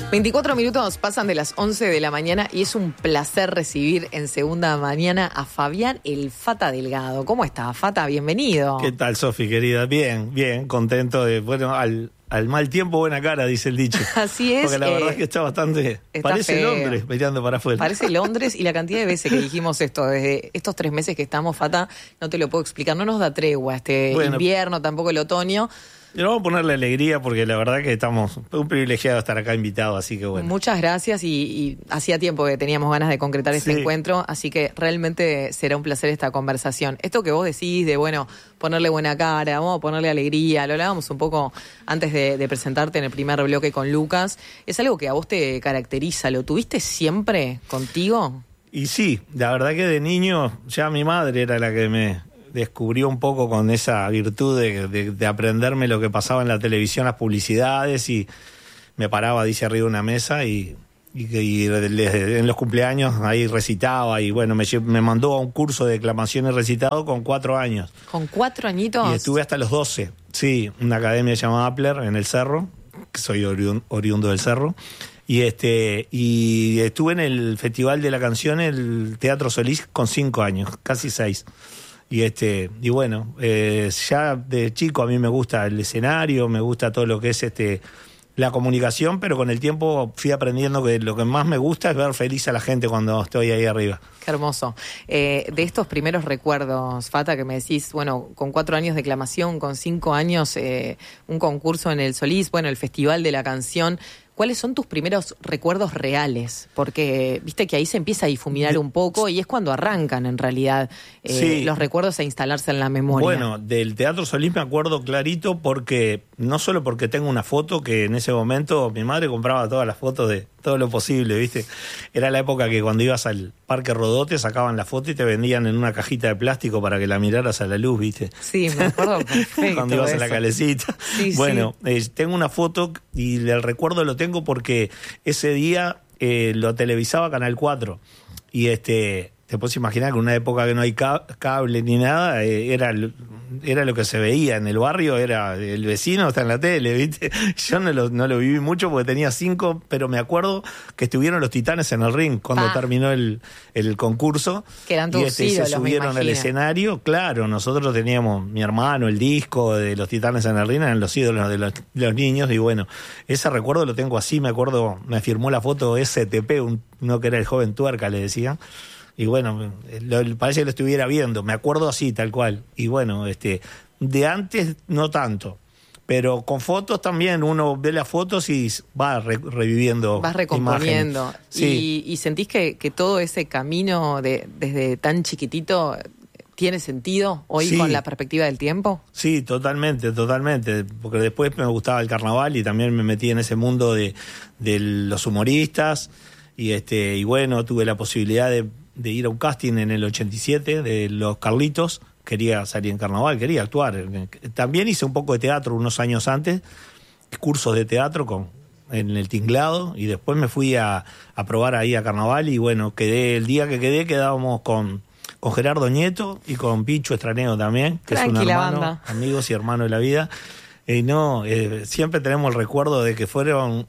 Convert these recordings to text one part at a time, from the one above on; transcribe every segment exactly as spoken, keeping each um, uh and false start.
veinticuatro minutos pasan de las once de la mañana y es un placer recibir en Segunda Mañana a Fabián el Fata Delgado. ¿Cómo está, Fata? Bienvenido. ¿Qué tal, Sofi, querida? Bien, bien, contento de, bueno, al, al mal tiempo buena cara, dice el dicho. Así es. Porque la eh, verdad es que está bastante, está parece feo. Londres mirando para afuera. Parece Londres y la cantidad de veces que dijimos esto, desde estos tres meses que estamos, Fata, no te lo puedo explicar, no nos da tregua este Bueno, invierno, tampoco el otoño. Pero vamos a ponerle alegría porque la verdad que estamos, un privilegiado estar acá invitado, así que bueno. Muchas gracias y, y hacía tiempo que teníamos ganas de concretar este Sí. encuentro, así que realmente será un placer esta conversación. Esto que vos decís de, bueno, ponerle buena cara, vamos a ponerle alegría, lo hablábamos un poco antes de, de presentarte en el primer bloque con Lucas, es algo que a vos te caracteriza, ¿lo tuviste siempre contigo? Y sí, la verdad que de niño ya mi madre era la que me descubrió un poco con esa virtud de, de, de aprenderme lo que pasaba en la televisión, las publicidades, y me paraba, dice, arriba de una mesa y, y, y en los cumpleaños ahí recitaba y bueno, me, me mandó a un curso de declamación y recitado con cuatro años. ¿Con cuatro añitos? Y estuve hasta los doce, sí, una academia llamada Appler en el Cerro, que soy oriundo, oriundo del Cerro. Y este y estuve en el Festival de la Canción, el Teatro Solís, con cinco años, casi seis. Y este y bueno, eh, ya de chico a mí me gusta el escenario, me gusta todo lo que es este la comunicación, pero con el tiempo fui aprendiendo que lo que más me gusta es ver feliz a la gente cuando estoy ahí arriba. Qué hermoso. Eh, de estos primeros recuerdos, Fata, que me decís, bueno, con cuatro años de declamación, con cinco años eh, un concurso en el Solís, bueno, el Festival de la Canción, ¿cuáles son tus primeros recuerdos reales? Porque viste que ahí se empieza a difuminar un poco y es cuando arrancan en realidad eh, sí. los recuerdos a instalarse en la memoria. Bueno, del Teatro Solís me acuerdo clarito porque, no solo porque tengo una foto que en ese momento mi madre compraba todas las fotos de todo lo posible, ¿viste? Era la época que cuando ibas al Parque Rodó te sacaban la foto y te vendían en una cajita de plástico para que la miraras a la luz, ¿viste? Sí, me acuerdo perfecto. Cuando ibas eso. a la calecita. Sí, bueno, sí. eh, tengo una foto y el recuerdo lo tengo porque ese día eh, lo televisaba Canal cuatro. Y este, te puedes imaginar que en una época que no hay ca- cable ni nada, eh, era, era lo que se veía en el barrio, era el vecino está en la tele, ¿viste? Yo no lo, no lo viví mucho porque tenía cinco, pero me acuerdo que estuvieron los Titanes en el ring cuando Ah. terminó el, el concurso. Que eran tus y este, ídolos, se me subieron al imagino. escenario. Claro, nosotros teníamos, mi hermano, el disco de los Titanes en el ring, eran los ídolos de los, de los niños, y bueno, ese recuerdo lo tengo así, me acuerdo, me firmó la foto S T P, un, uno que era el joven tuerca, le decían. Y bueno, lo, parece que lo estuviera viendo, me acuerdo así, tal cual. Y bueno, este, de antes no tanto, pero con fotos también, uno ve las fotos y va re, reviviendo. Vas recomponiendo. Imágenes. Sí. Y, y sentís que, que todo ese camino de, desde tan chiquitito tiene sentido hoy Sí. con la perspectiva del tiempo. Sí, totalmente, totalmente, porque después me gustaba el carnaval y también me metí en ese mundo de, de los humoristas y este y bueno, tuve la posibilidad de, de ir a un casting en el ochenta y siete de los Carlitos, quería salir en carnaval, quería actuar. También hice un poco de teatro unos años antes, cursos de teatro con en el Tinglado, y después me fui a, a probar ahí a carnaval y bueno, quedé el día que quedé quedábamos con con Gerardo Nieto y con Pichu Estraneo también, que Tranquila, es un hermano, banda. amigos y hermanos de la vida. Y no, eh, siempre tenemos el recuerdo de que fueron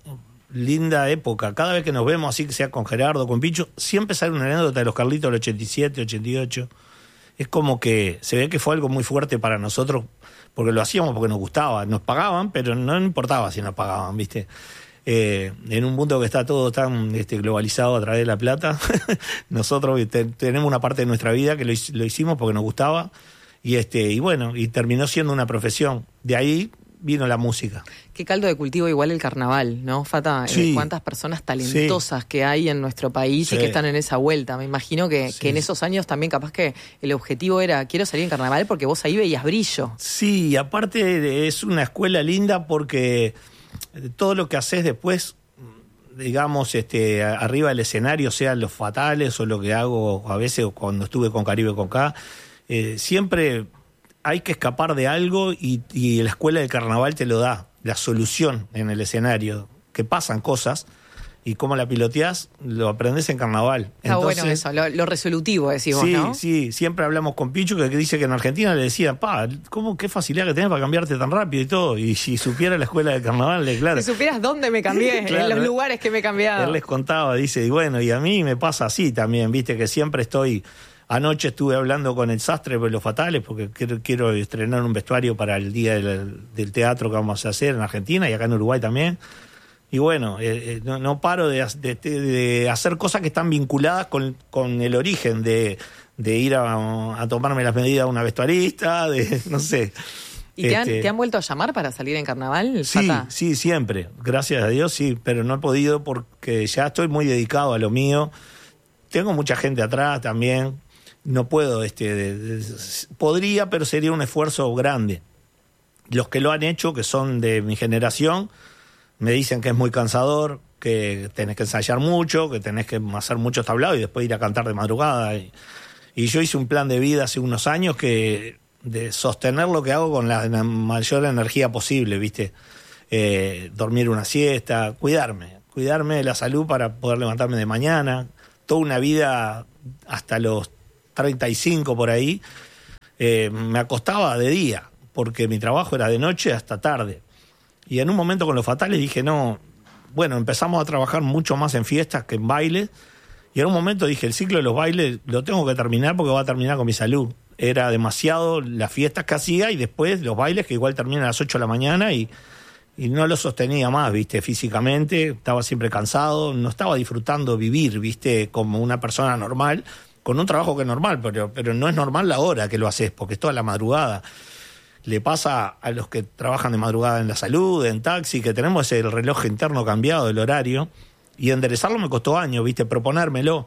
linda época. Cada vez que nos vemos, así que sea con Gerardo, con Pichu, siempre sale una anécdota de los Carlitos del ochenta y siete, ochenta y ocho. Es como que se ve que fue algo muy fuerte para nosotros, porque lo hacíamos porque nos gustaba. Nos pagaban, pero no importaba si nos pagaban, ¿viste? Eh, en un mundo que está todo tan este, globalizado a través de la plata, nosotros te, tenemos una parte de nuestra vida que lo, lo hicimos porque nos gustaba, y este y bueno, y terminó siendo una profesión. De ahí vino la música. Qué caldo de cultivo igual el carnaval, ¿no, Fata? Sí. Eh, cuántas personas talentosas sí. que hay en nuestro país sí. y que están en esa vuelta. Me imagino que, sí. que en esos años también capaz que el objetivo era quiero salir en carnaval porque vos ahí veías brillo. Sí, y aparte es una escuela linda porque todo lo que haces después, digamos, este, arriba del escenario, sean los fatales o lo que hago a veces cuando estuve con Caribe con K, eh, siempre hay que escapar de algo y, y la escuela del carnaval te lo da, la solución en el escenario, que pasan cosas y cómo la piloteás, lo aprendés en carnaval. Está Entonces, bueno eso, lo, lo resolutivo decís vos, sí, ¿no? Sí, siempre hablamos con Pichu que dice que en Argentina le decían, pa, ¿cómo, qué facilidad que tenés para cambiarte tan rápido y todo? Y si supiera la escuela de carnaval, claro. Si supieras dónde me cambié, Claro, en los lugares que me he cambiado. Él les contaba, dice, y bueno, y a mí me pasa así también, viste, que siempre estoy... Anoche estuve hablando con el sastre de Los Fatales porque quiero, quiero estrenar un vestuario para el día del, del teatro que vamos a hacer en Argentina y acá en Uruguay también. Y bueno, eh, eh, no, no paro de, de, de hacer cosas que están vinculadas con, con el origen, de, de ir a, a tomarme las medidas a una vestuarista, de no sé. ¿Y te han, este, te han vuelto a llamar para salir en carnaval, Sí, Fata? sí, siempre. Gracias a Dios, sí, pero no he podido porque ya estoy muy dedicado a lo mío. Tengo mucha gente atrás también. No puedo, este, de, de, podría, pero sería un esfuerzo grande. Los que lo han hecho, que son de mi generación, me dicen que es muy cansador, que tenés que ensayar mucho, que tenés que hacer muchos tablados y después ir a cantar de madrugada. Y, y yo hice un plan de vida hace unos años que de sostener lo que hago con la, la mayor energía posible, ¿viste? Eh, dormir una siesta, cuidarme, cuidarme de la salud para poder levantarme de mañana. Toda una vida hasta los treinta y cinco por ahí, eh, me acostaba de día, porque mi trabajo era de noche hasta tarde. Y en un momento con Los Fatales dije, no, bueno, empezamos a trabajar mucho más en fiestas que en bailes, y en un momento dije, el ciclo de los bailes lo tengo que terminar porque va a terminar con mi salud. Era demasiado las fiestas que hacía y después los bailes que igual terminan a las ocho de la mañana y, y no lo sostenía más, viste, físicamente, estaba siempre cansado, no estaba disfrutando vivir, viste, como una persona normal, con un trabajo que es normal, pero, pero no es normal la hora que lo haces, porque es toda la madrugada. Le pasa a los que trabajan de madrugada en la salud, en taxi, que tenemos el reloj interno cambiado del horario, y enderezarlo me costó años, viste, proponérmelo.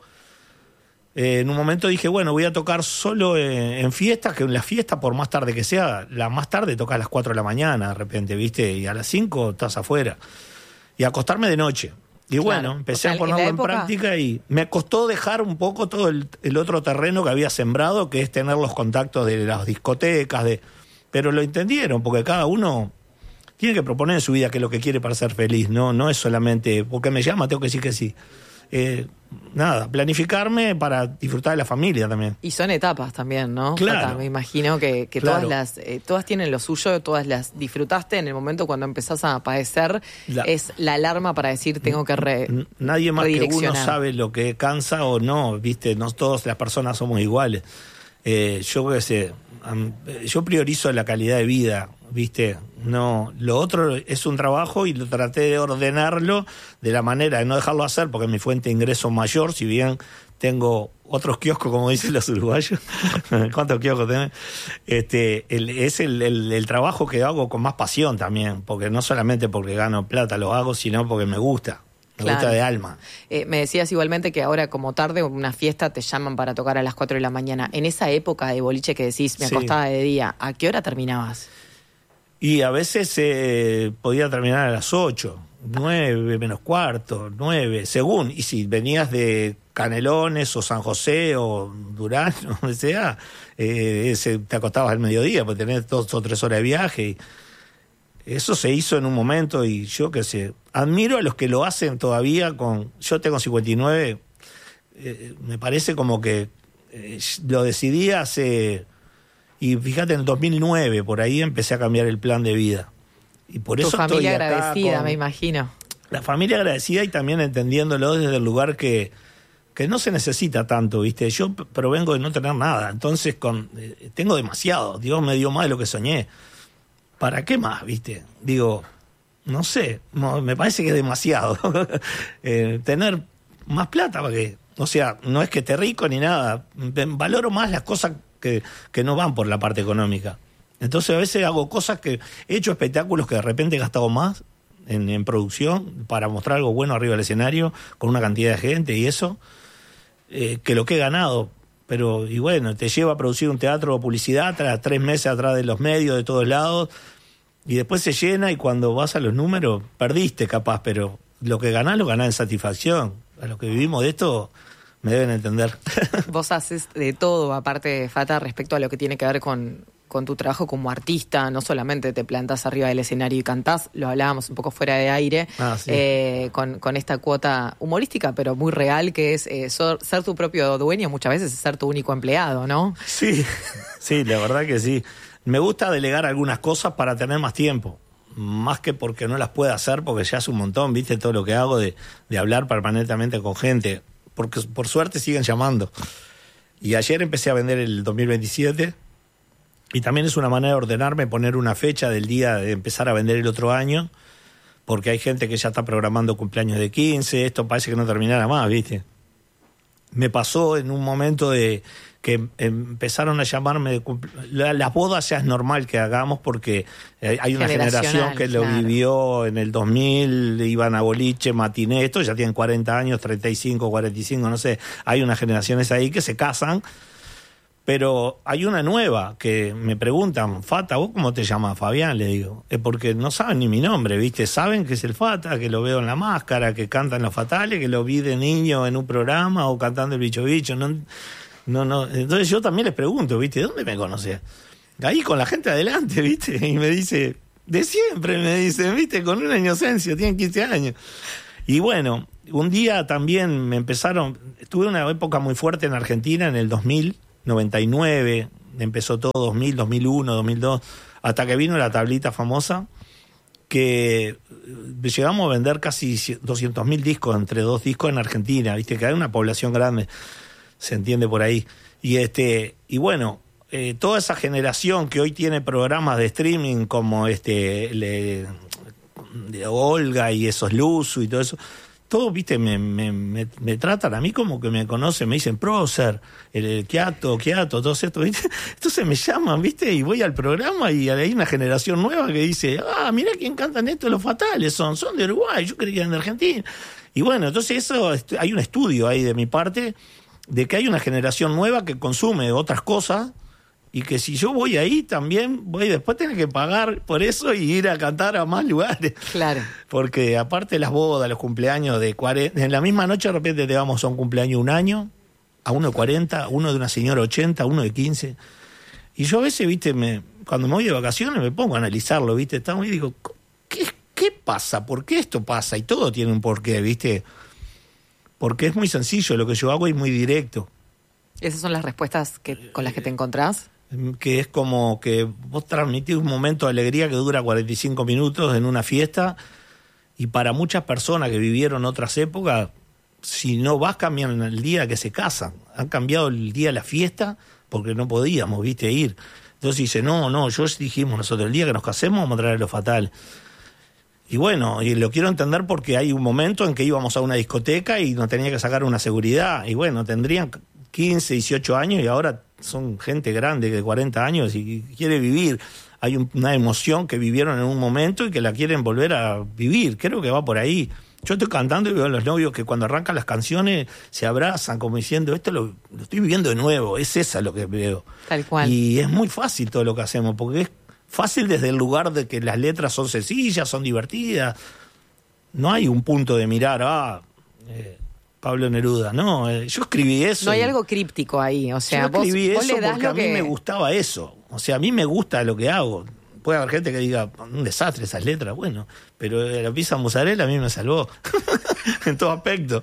Eh, en un momento dije, bueno, voy a tocar solo en, en fiestas, que en las fiestas, por más tarde que sea, la más tarde toca a las cuatro de la mañana, de repente, viste, y a las cinco estás afuera. Y acostarme de noche. Y bueno, claro, empecé o sea, a ponerlo en, en época... práctica y me costó dejar un poco todo el, el otro terreno que había sembrado, que es tener los contactos de las discotecas, de pero lo entendieron, porque cada uno tiene que proponer en su vida qué es lo que quiere para ser feliz, no no es solamente, porque me llama, tengo que decir que sí. Eh, nada, planificarme para disfrutar de la familia también. Y son etapas también, ¿no? Claro. Fata, me imagino que, que claro. todas las eh, todas tienen lo suyo, todas las disfrutaste en el momento cuando empezás a padecer, la, es la alarma para decir tengo que re, Nadie más que uno sabe lo que cansa o no, ¿viste? No todas las personas somos iguales. Eh, yo qué sé, yo priorizo la calidad de vida, ¿viste? No, lo otro es un trabajo y lo traté de ordenarlo de la manera de no dejarlo hacer, porque es mi fuente de ingreso mayor, si bien tengo otros kioscos, como dicen los uruguayos. ¿Cuántos kioscos tenés? Este, el, es el, el, el trabajo que hago con más pasión también, porque no solamente porque gano plata lo hago, sino porque me gusta. Me claro. gusta de alma. Eh, me decías igualmente que ahora como tarde, una fiesta, te llaman para tocar a las cuatro de la mañana. En esa época de boliche que decís, me acostaba sí. de día, ¿a qué hora terminabas? Y a veces eh, podía terminar a las ocho, nueve menos cuarto, nueve, según. Y si venías de Canelones o San José o Durán, o donde sea, eh, ese, te acostabas al mediodía, porque tenés dos o tres horas de viaje. Y eso se hizo en un momento y yo qué sé, admiro a los que lo hacen todavía con... Yo tengo cincuenta y nueve, eh, me parece como que eh, lo decidí hace... Y fíjate, en el dos mil nueve, por ahí empecé a cambiar el plan de vida. Y por tu eso familia estoy acá agradecida, con... me imagino. La familia agradecida y también entendiéndolo desde el lugar que, que no se necesita tanto, ¿viste? Yo provengo de no tener nada, entonces con eh, tengo demasiado. Dios me dio más de lo que soñé. ¿Para qué más, viste? Digo, no sé, no, me parece que es demasiado. eh, tener más plata, porque, o sea, no es que esté rico ni nada. Valoro más las cosas que, que no van por la parte económica. Entonces a veces hago cosas que... He hecho espectáculos que de repente he gastado más en, en producción para mostrar algo bueno arriba del escenario, con una cantidad de gente y eso, eh, que lo que he ganado. Pero, y bueno, te lleva a producir un teatro o publicidad tras tres meses atrás de los medios, de todos lados, y después se llena y cuando vas a los números, perdiste capaz, pero lo que ganás, lo ganás en satisfacción. A los que vivimos de esto, me deben entender. Vos haces de todo, aparte de Fata, respecto a lo que tiene que ver con, con tu trabajo como artista, no solamente te plantás arriba del escenario y cantás, lo hablábamos un poco fuera de aire, ah, sí. eh, con, con esta cuota humorística, pero muy real, que es eh, ser, ser tu propio dueño, muchas veces es ser tu único empleado, ¿no? Sí, sí, la verdad que sí. Me gusta delegar algunas cosas para tener más tiempo. Más que porque no las pueda hacer, porque ya es un montón, ¿viste? Todo lo que hago de, de hablar permanentemente con gente. Porque por suerte siguen llamando. Y ayer empecé a vender el dos mil veintisiete. Y también es una manera de ordenarme, poner una fecha del día de empezar a vender el otro año. Porque hay gente que ya está programando cumpleaños de quince. Esto parece que no terminara más, ¿viste? Me pasó en un momento de que empezaron a llamarme de cumpl- la, las bodas ya es normal que hagamos porque eh, hay una generación que lo claro. vivió en el dos mil, iban a boliche, matiné, estos ya tienen cuarenta años, treinta y cinco, cuarenta y cinco, no sé, hay unas generaciones ahí que se casan, pero hay una nueva que me preguntan, Fata, ¿vos cómo te llamas? Fabián, le digo, es porque no saben ni mi nombre, ¿viste? Saben que es el Fata, que lo veo en La Máscara, que cantan Los Fatales, que lo vi de niño en un programa o cantando El Bicho Bicho, no... No, no, entonces yo también les pregunto, ¿viste? ¿Dónde me conocés? Ahí con la gente adelante, ¿viste? Y me dice, de siempre, me dice, ¿viste? Con una inocencia, tienen quince años. Y bueno, un día también me empezaron, tuve una época muy fuerte en Argentina en el dos mil, noventa y nueve, empezó todo dos mil, dos mil uno, dos mil dos, hasta que vino la tablita famosa, que llegamos a vender casi doscientos mil discos, entre dos discos en Argentina, ¿viste? Que hay una población grande. Se entiende por ahí. Y este y bueno, eh, toda esa generación que hoy tiene programas de streaming como este le, de Olga y esos Luzu y todo eso, todos, viste, me, me, me, me tratan a mí como que me conocen, me dicen prócer, el, el Quiato, Quiato, todo esto, ¿viste? Entonces me llaman, viste, y voy al programa y hay una generación nueva que dice, ah, mira quién cantan esto, Los Fatales, son, son de Uruguay, yo creía que eran de Argentina. Y bueno, entonces eso, hay un estudio ahí de mi parte de que hay una generación nueva que consume otras cosas y que si yo voy ahí también voy después tener que pagar por eso y ir a cantar a más lugares. Claro. Porque aparte de las bodas, los cumpleaños de cuarenta, en la misma noche de repente te vamos a un cumpleaños un año, a uno de cuarenta, uno de una señora ochenta, uno de quince. Y yo a veces, viste, me, cuando me voy de vacaciones me pongo a analizarlo, viste, estamos y digo, ¿qué, qué pasa? ¿Por qué esto pasa? Y todo tiene un porqué, viste. Porque es muy sencillo, lo que yo hago es muy directo. ¿Esas son las respuestas que, con las que te encontrás? Que es como que vos transmitís un momento de alegría que dura cuarenta y cinco minutos en una fiesta, y para muchas personas que vivieron otras épocas, si no vas, cambian el día que se casan. Han cambiado el día de la fiesta porque no podíamos, viste, ir. Entonces dice, no, no, yo dijimos nosotros, el día que nos casemos vamos a traer Los Fatales. Y bueno, y lo quiero entender porque hay un momento en que íbamos a una discoteca y nos tenía que sacar una seguridad. Y bueno, tendrían quince, dieciocho años y ahora son gente grande de cuarenta años y quiere vivir. Hay un, una emoción que vivieron en un momento y que la quieren volver a vivir. Creo que va por ahí. Yo estoy cantando y veo a los novios que cuando arrancan las canciones se abrazan como diciendo, esto lo, lo estoy viviendo de nuevo. Es esa lo que veo. Tal cual. Y es muy fácil todo lo que hacemos porque es fácil desde el lugar de que las letras son sencillas, son divertidas. No hay un punto de mirar, ah, eh, Pablo Neruda. No, eh, yo escribí eso. No hay y... algo críptico ahí. O sea, yo vos, escribí vos eso le das porque lo a mí que... me gustaba eso. O sea, a mí me gusta lo que hago. Puede haber gente que diga, un desastre esas letras, bueno, pero la pizza mozzarella a mí me salvó. En todo aspecto.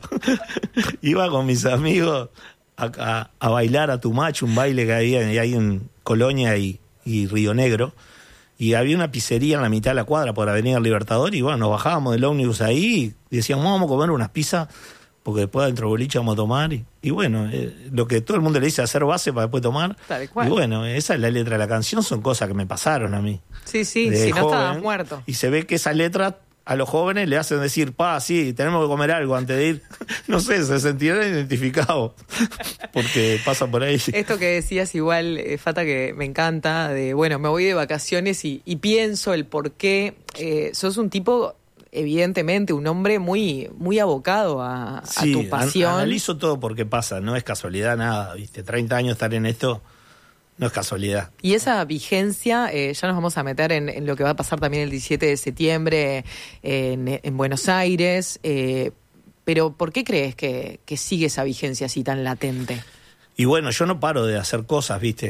Iba con mis amigos a, a, a bailar a Tumacho, un baile que había ahí en Colonia y, y Río Negro. Y había una pizzería en la mitad de la cuadra por Avenida Libertador y bueno, nos bajábamos del ómnibus ahí y decíamos, vamos a comer unas pizzas porque después dentro del boliche vamos a tomar. Y, y bueno, eh, lo que todo el mundo le dice, hacer base para después tomar. Tal cual. Y bueno, esa es la letra de la canción, son cosas que me pasaron a mí. Sí, sí, de si no joven, estabas muerto. Y se ve que esas letras a los jóvenes le hacen decir, pa, sí, tenemos que comer algo antes de ir. No sé, se sentirán identificados porque pasa por ahí. Esto que decías igual, eh, Fata, que me encanta, de bueno, me voy de vacaciones y, y pienso el por qué. Eh, sos un tipo, evidentemente, un hombre muy, muy abocado a, sí, a tu pasión. An- analizo todo porque pasa, no es casualidad nada, ¿viste? treinta años estar en esto no es casualidad. Y esa vigencia, eh, ya nos vamos a meter en, en lo que va a pasar también el diecisiete de septiembre eh, en, en Buenos Aires, eh, pero ¿por qué crees que, que sigue esa vigencia así tan latente? Y bueno, yo no paro de hacer cosas, ¿viste?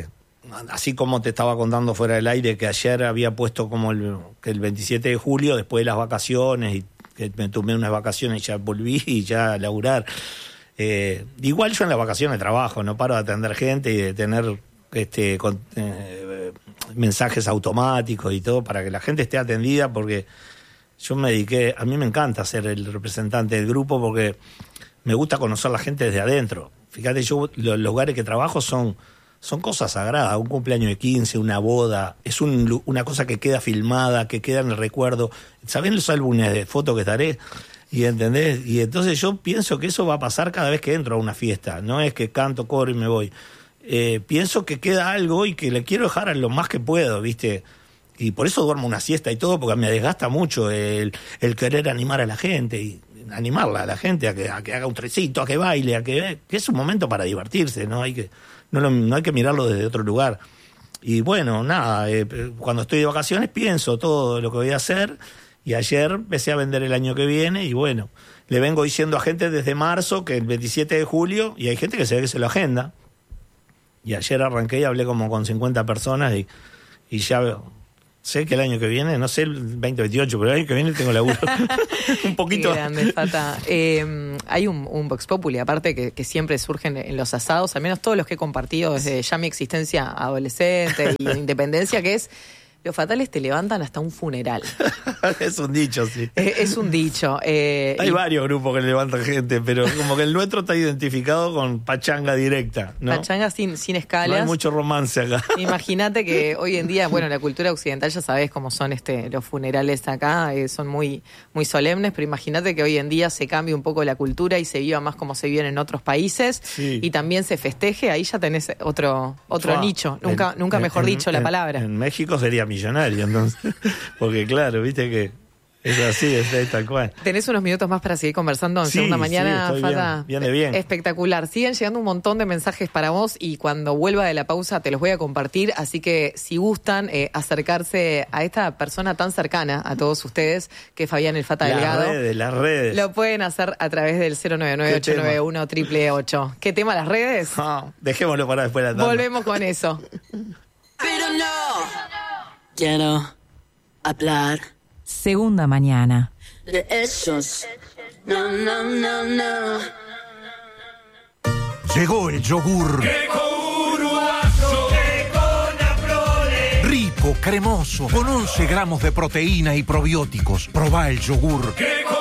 así como te estaba contando fuera del aire que ayer había puesto como el, que el veintisiete de julio, después de las vacaciones, y que me tomé unas vacaciones y ya volví y ya a laburar. Eh, igual yo en las vacaciones trabajo, no paro de atender gente y de tener este con, eh, mensajes automáticos y todo para que la gente esté atendida, porque yo me dediqué, a mí me encanta ser el representante del grupo porque me gusta conocer a la gente desde adentro. Fíjate, yo los lugares que trabajo son, son cosas sagradas, un cumpleaños de quince, una boda, es un, una cosa que queda filmada, que queda en el recuerdo. ¿Saben los álbumes de fotos que estaré? Y ¿entendés? Y entonces yo pienso que eso va a pasar cada vez que entro a una fiesta, no es que canto, coro y me voy. Eh, pienso que queda algo y que le quiero dejar a lo más que puedo, ¿viste? Y por eso duermo una siesta y todo, porque me desgasta mucho el, el querer animar a la gente y animarla a la gente a que, a que haga un trecito, a que baile, a que, que es un momento para divertirse, no hay que no, lo, no hay que mirarlo desde otro lugar. Y bueno, nada, eh, cuando estoy de vacaciones pienso todo lo que voy a hacer, y ayer empecé a vender el año que viene y bueno, le vengo diciendo a gente desde marzo que el veintisiete de julio, y hay gente que se ve que se lo agenda, y ayer arranqué y hablé como con cincuenta personas y, y ya sé que el año que viene, no sé el veinte veintiocho, pero el año que viene tengo laburo. Un poquito. Qué grande, Fata. Eh, hay un, un Vox Populi, aparte, que, que siempre surgen en los asados, al menos todos los que he compartido desde ya mi existencia adolescente y de independencia, que es: los fatales te levantan hasta un funeral. Es un dicho, sí. Es, es un dicho. Eh, Hay y... varios grupos que levantan gente, pero como que el nuestro está identificado con pachanga directa, ¿no? Pachanga sin, sin escalas. No hay mucho romance acá. Imagínate que hoy en día, bueno, la cultura occidental ya sabés cómo son este los funerales acá, eh, son muy, muy solemnes, pero imagínate que hoy en día se cambie un poco la cultura y se viva más como se vive en otros países, sí. Y también se festeje, ahí ya tenés otro, otro Fua, nicho, nunca, en, nunca mejor en, dicho en, la palabra. En México sería millonario, entonces, porque claro, viste que es así, es, es tal cual. Tenés unos minutos más para seguir conversando en sí, Segunda Mañana, sí, Fata. Bien, viene bien. Espectacular. Siguen llegando un montón de mensajes para vos y cuando vuelva de la pausa te los voy a compartir, así que si gustan eh, acercarse a esta persona tan cercana a todos ustedes, que es Fabián el Fata las Delgado. Las redes, las redes. Lo pueden hacer a través del cero nueve nueve, ocho nueve uno, ocho ocho ocho. ¿Qué tema las redes? No, dejémoslo para después de la tarde. Volvemos con eso. Pero no. Quiero hablar. Segunda Mañana. De esos. No, no, no, no. Llegó el yogur. Rico, cremoso, con once gramos de proteína y probióticos. Probá el yogur.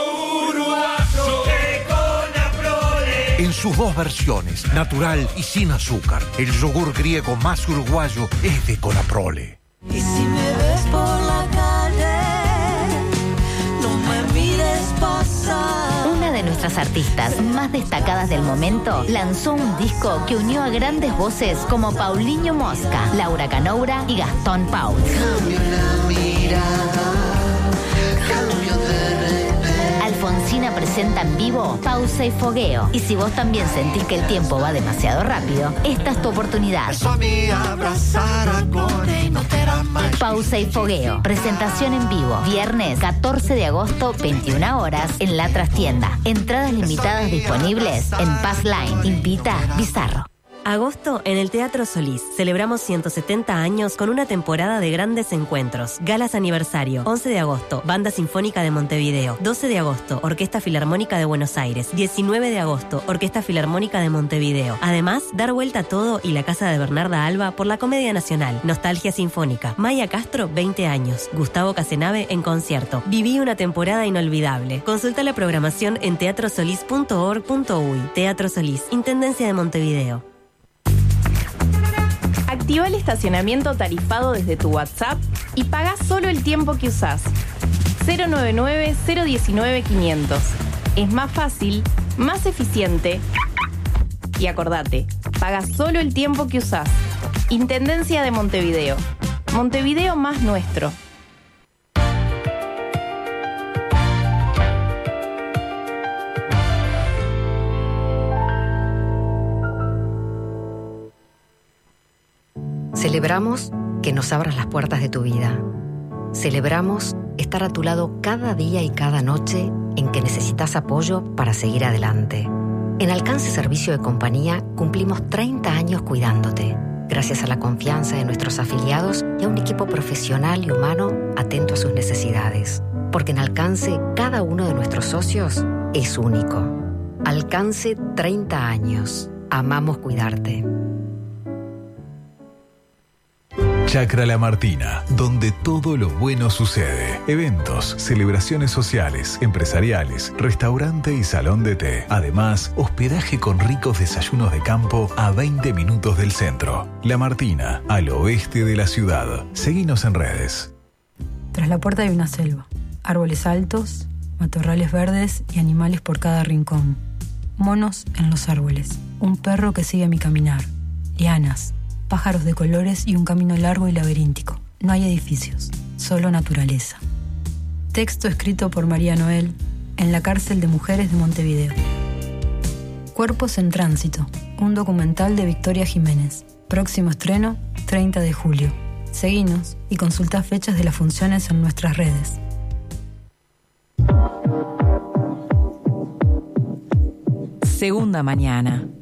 En sus dos versiones, natural y sin azúcar. El yogur griego más uruguayo es de Conaprole. Y si me ves por la calle, no me mires pasar. Una de nuestras artistas más destacadas del momento lanzó un disco que unió a grandes voces como Paulinho Mosca, Laura Canoura y Gastón Pauls. Cambio la mirada, cambio de repente. Alfonsina presenta en vivo Pausa y Fogueo. Y si vos también sentís que el tiempo va demasiado rápido, esta es tu oportunidad. Eso a mí abrazar a Core y no te hará mal. Pausa y Fogueo. Presentación en vivo. Viernes catorce de agosto, veintiuna horas, en La Trastienda. Entradas limitadas disponibles en Pass Line. Invita Bizarro. Agosto en el Teatro Solís. Celebramos ciento setenta años con una temporada de grandes encuentros. Galas aniversario. once de agosto, Banda Sinfónica de Montevideo. doce de agosto, Orquesta Filarmónica de Buenos Aires. diecinueve de agosto, Orquesta Filarmónica de Montevideo. Además, dar vuelta a todo y la casa de Bernarda Alba por la Comedia Nacional. Nostalgia Sinfónica. Maya Castro, veinte años. Gustavo Casenave en concierto. Viví una temporada inolvidable. Consulta la programación en teatro solís punto org punto uy. Teatro Solís, Intendencia de Montevideo. Activa el estacionamiento tarifado desde tu WhatsApp y paga solo el tiempo que usás. cero nueve nueve, cero uno nueve, quinientos. Es más fácil, más eficiente. Y acordate, paga solo el tiempo que usás. Intendencia de Montevideo. Montevideo más nuestro. Celebramos que nos abras las puertas de tu vida. Celebramos estar a tu lado cada día y cada noche en que necesitas apoyo para seguir adelante. En Alcance Servicio de Compañía cumplimos treinta años cuidándote, gracias a la confianza de nuestros afiliados y a un equipo profesional y humano atento a sus necesidades. Porque en Alcance, cada uno de nuestros socios es único. Alcance treinta años. Amamos cuidarte. Chacra La Martina, donde todo lo bueno sucede. Eventos, celebraciones sociales, empresariales, restaurante y salón de té. Además, hospedaje con ricos desayunos de campo a veinte minutos del centro. La Martina, al oeste de la ciudad. Seguinos en redes. Tras la puerta hay una selva. Árboles altos, matorrales verdes y animales por cada rincón. Monos en los árboles. Un perro que sigue mi caminar. Lianas, pájaros de colores y un camino largo y laberíntico. No hay edificios, solo naturaleza. Texto escrito por María Noel en la cárcel de mujeres de Montevideo. Cuerpos en tránsito, un documental de Victoria Jiménez. Próximo estreno, treinta de julio. Seguinos y consulta fechas de las funciones en nuestras redes. Segunda mañana.